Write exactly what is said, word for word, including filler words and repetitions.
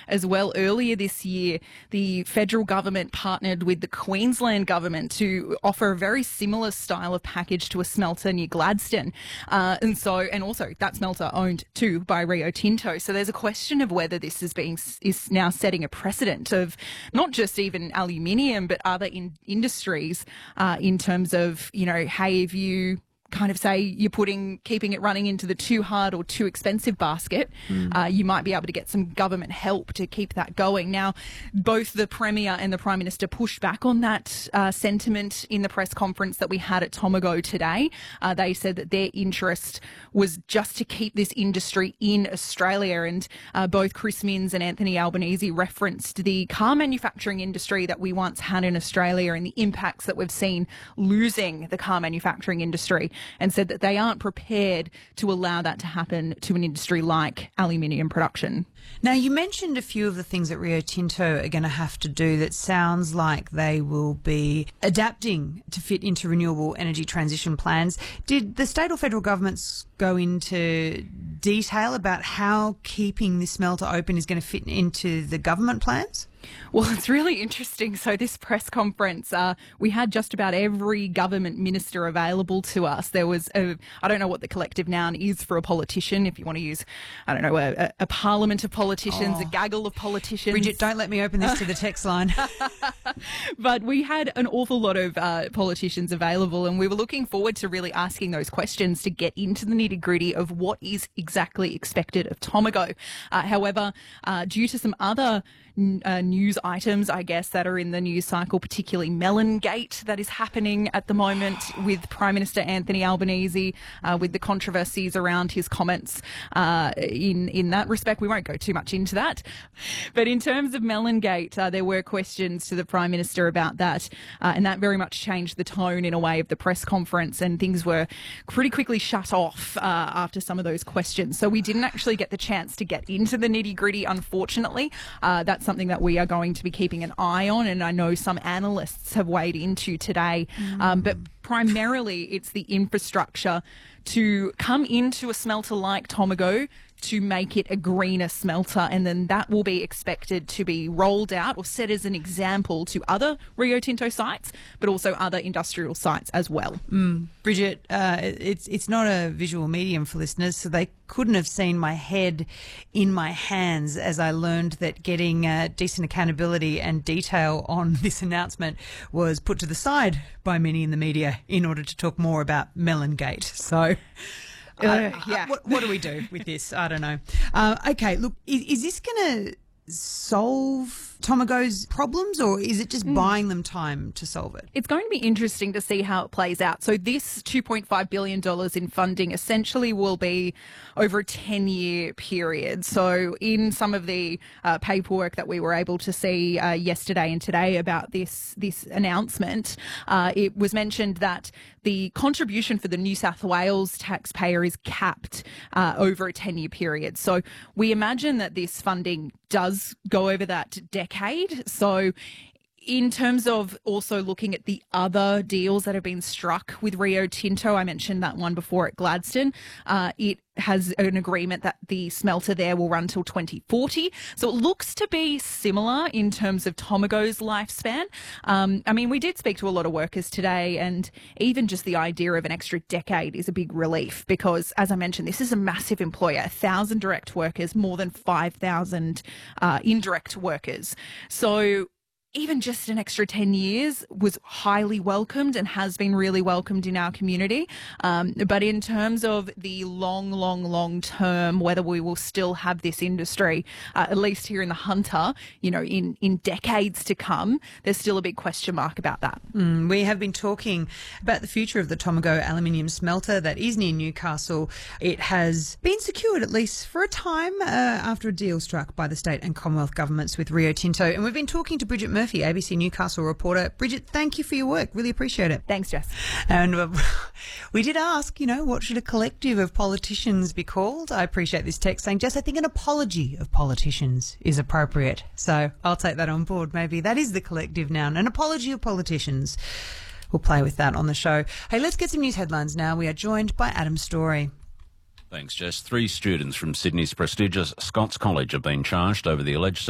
as well. Earlier this year, the federal government partnered with the Queensland government to offer a very similar style of package to a smelter near Gladstone. Uh, and so, and also that smelter owned too by Rio Tinto. So there's a question of whether this is being, is now setting a precedent of not just even aluminium, but other in, industries uh, in terms of, you know, hey, if you kind of say you're putting, keeping it running into the too hard or too expensive basket, mm. uh, you might be able to get some government help to keep that going. Now, both the Premier and the Prime Minister pushed back on that uh, sentiment in the press conference that we had at Tomago today. Uh, they said that their interest was just to keep this industry in Australia. And uh, both Chris Minns and Anthony Albanese referenced the car manufacturing industry that we once had in Australia and the impacts that we've seen losing the car manufacturing industry, and said that they aren't prepared to allow that to happen to an industry like aluminium production. Now, you mentioned a few of the things that Rio Tinto are going to have to do that sounds like they will be adapting to fit into renewable energy transition plans. Did the state or federal governments go into detail about how keeping this smelter open is going to fit into the government plans? Well, it's really interesting. So this press conference, uh, we had just about every government minister available to us. There was, a, I don't know what the collective noun is for a politician, if you want to use, I don't know, a, a parliament of politicians, oh. a gaggle of politicians. Bridget, don't let me open this to the text line. But we had an awful lot of uh, politicians available, and we were looking forward to really asking those questions to get into the nitty-gritty of what is exactly expected of Tomago. Uh, however, uh, due to some other Uh, news items, I guess, that are in the news cycle, particularly Melon Gate that is happening at the moment with Prime Minister Anthony Albanese, uh, with the controversies around his comments uh, in, in that respect. We won't go too much into that. But in terms of Melon Gate, uh, there were questions to the Prime Minister about that, uh, and that very much changed the tone in a way of the press conference, and things were pretty quickly shut off uh, after some of those questions. So we didn't actually get the chance to get into the nitty-gritty, unfortunately. Uh, that's something that we are going to be keeping an eye on, and I know some analysts have weighed into today. Mm. Um, but primarily it's the infrastructure to come into a smelter like Tomago to make it a greener smelter, and then that will be expected to be rolled out or set as an example to other Rio Tinto sites, but also other industrial sites as well. Mm. Bridget, uh, it's it's not a visual medium for listeners, so they couldn't have seen my head in my hands as I learned that getting uh, decent accountability and detail on this announcement was put to the side by many in the media in order to talk more about Melon Gate. So... Uh, yeah. What, what do we do with this? I don't know. Uh, okay, look, is, is this going to solve Tomago's problems, or is it just mm. buying them time to solve it? It's going to be interesting to see how it plays out. So this two point five billion dollars in funding essentially will be over a ten-year period. So in some of the uh, paperwork that we were able to see uh, yesterday and today about this, this announcement, uh, it was mentioned that the contribution for the New South Wales taxpayer is capped uh, over a ten-year period. So we imagine that this funding does go over that decade. So in terms of also looking at the other deals that have been struck with Rio Tinto, I mentioned that one before at Gladstone, uh, it has an agreement that the smelter there will run till twenty forty. So it looks to be similar in terms of Tomago's lifespan. Um, I mean, we did speak to a lot of workers today, and even just the idea of an extra decade is a big relief because, as I mentioned, this is a massive employer, one thousand direct workers, more than five thousand uh, indirect workers. So even just an extra ten years was highly welcomed and has been really welcomed in our community. Um, but in terms of the long, long, long term, whether we will still have this industry, uh, at least here in the Hunter, you know, in, in decades to come, there's still a big question mark about that. Mm, we have been talking about the future of the Tomago aluminium smelter that is near Newcastle. It has been secured, at least for a time, uh, after a deal struck by the state and Commonwealth governments with Rio Tinto. And we've been talking to Bridget Murphy, A B C Newcastle reporter. Bridget, thank you for your work. Really appreciate it. Thanks, Jess. And uh, we did ask, you know, what should a collective of politicians be called? I appreciate this text saying, Jess, I think an apology of politicians is appropriate. So I'll take that on board. Maybe that is the collective noun, an apology of politicians. We'll play with that on the show. Hey, let's get some news headlines now. We are joined by Adam Story. Thanks, Jess. Three students from Sydney's prestigious Scots College have been charged over the alleged